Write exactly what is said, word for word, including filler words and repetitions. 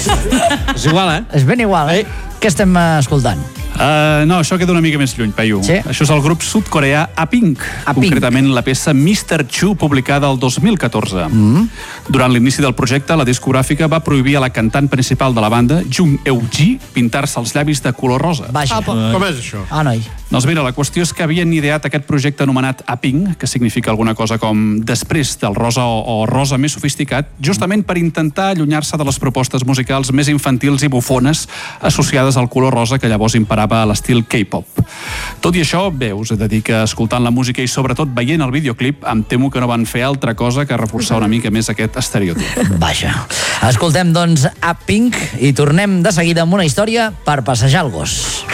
És igual, eh? És ben igual, eh? Què estem escoltant? Uh, no, això queda una mica més lluny, Peyu. Sí? Això és el grup sud-coreà A-Pink, A-Pink. concretament la peça mister Chu, publicada el dos mil catorze. Mm. Durant l'inici del projecte, la discogràfica va prohibir a la cantant principal de la banda, Jung Eun-ji, pintar-se els llavis de color rosa. Vaja. Com és això? Ah, noi. Doncs mira, la qüestió és que havien ideat aquest projecte anomenat A-Pink, que significa alguna cosa com després del rosa o, o rosa més sofisticat, justament per intentar allunyar-se de les propostes musicals més infantils i bufones associades al color rosa que llavors imparava a l'estil K-pop. Tot i això, bé, us he de dir que escoltant la música i sobretot veient el videoclip, em temo que no van fer altra cosa que reforçar una mica més aquest estereotip. Vaja. Escoltem, doncs, A-Pink i tornem de seguida amb una història per passejar el gos.